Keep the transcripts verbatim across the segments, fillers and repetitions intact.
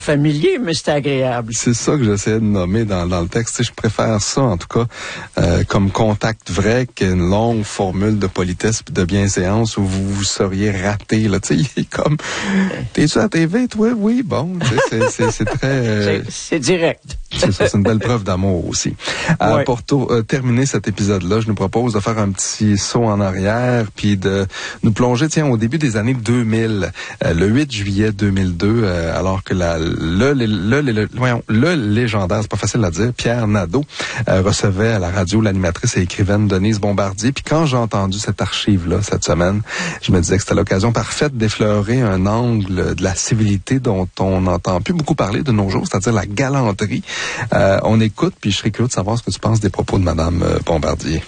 familier, mais c'était agréable. C'est ça que j'essayais de nommer dans, dans le texte. Tu sais, je préfère ça, en tout cas, euh, comme contact vrai qu'une longue formule de politesse et de bienséance où vous vous seriez raté. Là, tu sais, comme, t'es-tu à la T V, toi? Oui, bon. C'est, c'est, c'est très... Euh, c'est, c'est direct. C'est ça, c'est une belle preuve d'amour aussi. Euh, ouais. Pour to- euh, terminer cet épisode-là, je nous propose de faire un petit saut en arrière puis de nous plonger, tiens, au début des années deux mille, euh, le huit juillet deux mille deux, euh, alors que la le le, le, le, le, voyons, le légendaire, c'est pas facile à dire, Pierre Nadeau, euh, recevait à la radio l'animatrice et écrivaine Denise Bombardier. Puis quand j'ai entendu cette archive-là cette semaine, je me disais que c'était l'occasion parfaite d'effleurer un angle de la civilité dont on n'entend plus beaucoup parler de nos jours, c'est-à-dire la galanterie. Euh, on écoute, puis je serais curieux de savoir ce que tu penses des propos de Madame euh, Bombardier.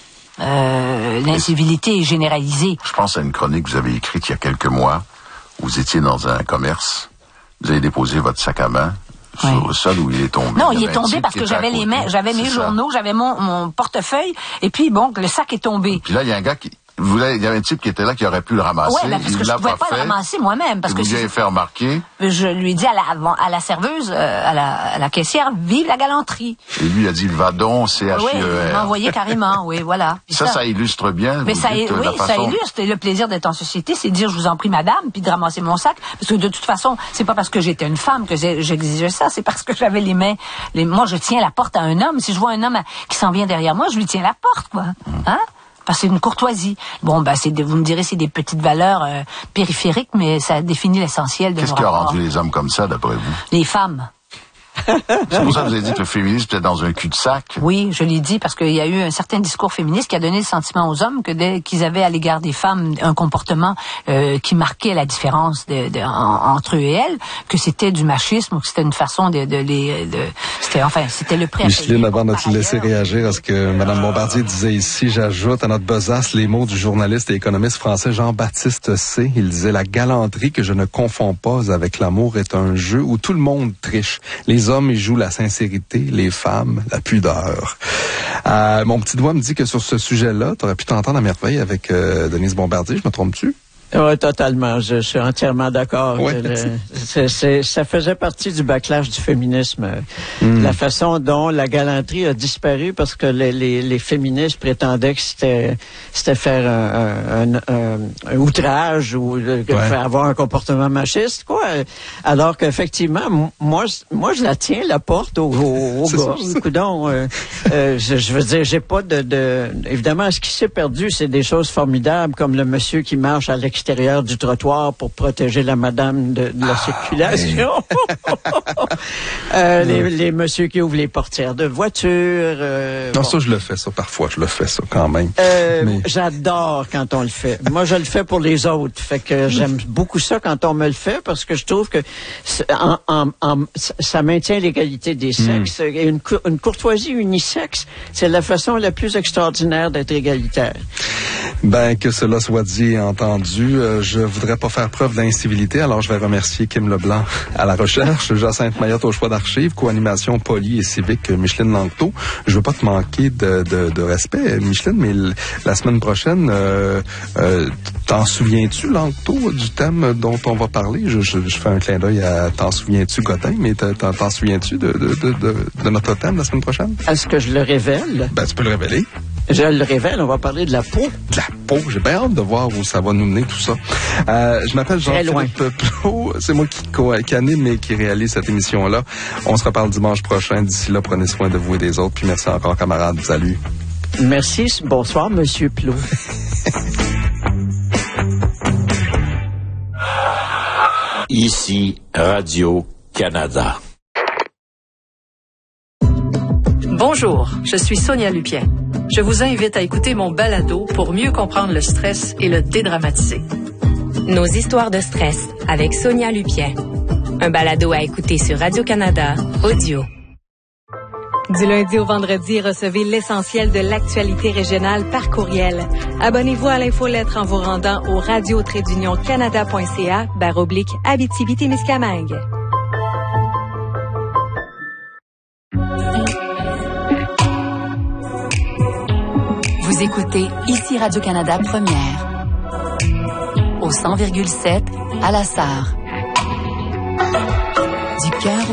Euh, l'incivilité est généralisée. Je pense à une chronique que vous avez écrite il y a quelques mois. Vous étiez dans un commerce. Vous avez déposé votre sac à main oui. sur le sol où il est tombé. Non, il, il est tombé parce que j'avais les mains, j'avais mes journaux, j'avais mon, mon portefeuille, et puis bon, le sac est tombé. Puis là, il y a un gars qui... Vous voulez, il y avait un type qui était là qui aurait pu le ramasser. Oui, ben parce il que je ne pouvais pas, pas le ramasser moi-même. Parce et que vous lui avez fait remarquer. Je lui ai dit à la, à la serveuse, euh, à, la, à la caissière, vive la galanterie. Et lui a dit, le vadon, C H I E R. Oui, il m'a envoyé carrément, oui, voilà. Ça, ça, ça illustre bien. Mais ça, dites, oui, la façon... ça illustre. Et le plaisir d'être en société, c'est de dire, je vous en prie, madame, puis de ramasser mon sac. Parce que de toute façon, c'est pas parce que j'étais une femme que j'exigeais ça, c'est parce que j'avais les mains, les, moi, je tiens la porte à un homme. Si je vois un homme qui s'en vient derrière moi, je lui tiens la porte, quoi. Hein? Parce que c'est une courtoisie. Bon, ben, c'est de, vous me direz, c'est des petites valeurs euh, périphériques, mais ça définit l'essentiel de nos Qu'est-ce qui a rapports. rendu les hommes comme ça, d'après vous? Les femmes. C'est pour ça que vous avez dit que le féminisme était dans un cul-de-sac. Oui, je l'ai dit parce qu'il y a eu un certain discours féministe qui a donné le sentiment aux hommes que dès qu'ils avaient à l'égard des femmes un comportement euh, qui marquait la différence de, de, en, entre eux et elles, que c'était du machisme ou que c'était une façon de, de les... De, c'était, enfin, c'était le prêt à Micheline, avant de te laisser réagir à ce que Mme Bombardier disait ici, j'ajoute à notre besace les mots du journaliste et économiste français Jean-Baptiste C. Il disait « La galanterie que je ne confonds pas avec l'amour est un jeu où tout le monde triche. Les hommes, ils jouent la sincérité, les femmes, la pudeur. » Euh, mon petit doigt me dit que sur ce sujet-là, tu aurais pu t'entendre à merveille avec euh, Denise Bombardier. Je me trompe-tu? Oui, totalement. Je suis entièrement d'accord. Ouais. Le, c'est, c'est, ça faisait partie du backlash du féminisme. Mm. La façon dont la galanterie a disparu parce que les, les, les féministes prétendaient que c'était, c'était faire un, un, un, un outrage ou ouais. faire avoir un comportement machiste, quoi. Alors qu'effectivement, moi, moi, je la tiens, la porte au, au, au gars. Coudon, euh, euh, je, je veux dire, j'ai pas de, de... Évidemment, ce qui s'est perdu, c'est des choses formidables comme le monsieur qui marche à l'extérieur extérieur du trottoir pour protéger la madame de, de la ah, circulation. euh, les, les messieurs qui ouvrent les portières de voiture. Euh, non, bon. ça, je le fais, ça, parfois. Je le fais, ça, quand même. Euh, Mais... J'adore quand on le fait. Moi, je le fais pour les autres. Fait que j'aime beaucoup ça quand on me le fait parce que je trouve que en, en, en, ça maintient l'égalité des sexes. Mm. Et une, une courtoisie unisexe, c'est la façon la plus extraordinaire d'être égalitaire. Ben, que cela soit dit et entendu. Euh, je voudrais pas faire preuve d'incivilité, alors je vais remercier Kim Leblanc à la recherche, Jacinthe Mayotte au choix d'archives, co-animation poly et civique Micheline Langto. Je veux pas te manquer de, de, de respect, Micheline, mais l- la semaine prochaine, euh, euh, t'en souviens-tu, Langto, du thème dont on va parler? Je, je, je fais un clin d'œil à t'en souviens-tu, Gottin, mais t'en, t'en souviens-tu de, de, de, de, de notre thème la semaine prochaine? Est-ce que je le révèle? Ben, tu peux le révéler. Je le révèle, on va parler de la peau. De la peau, j'ai bien hâte de voir où ça va nous mener tout ça. Euh, je m'appelle Jean-Philippe Plot, c'est moi qui, qui anime et qui réalise cette émission-là. On se reparle dimanche prochain. D'ici là, prenez soin de vous et des autres. Puis merci encore, camarades. Salut. Merci. Bonsoir, Monsieur Plot. Ici, Radio-Canada. Bonjour, je suis Sonia Lupien. Je vous invite à écouter mon balado pour mieux comprendre le stress et le dédramatiser. Nos histoires de stress avec Sonia Lupien. Un balado à écouter sur Radio-Canada Audio. Du lundi au vendredi, recevez l'essentiel de l'actualité régionale par courriel. Abonnez-vous à l'infolettre en vous rendant au radio trait d'union canada point c a barre oblique Abitibi-Témiscamingue. Vous écoutez ici Radio-Canada Première. Au cent virgule sept à La Sarre. Du cœur